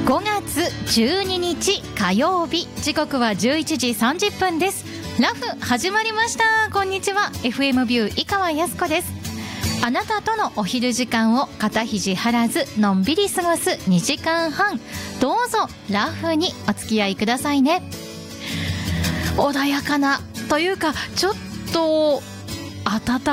5月12日火曜日、時刻は11時30分です。ラフ始まりました。こんにちは。 FM ビュー井川靖子です。あなたとのお昼時間を肩肘張らずのんびり過ごす2時間半、どうぞラフにお付き合いくださいね。穏やかなというか、ちょっと暖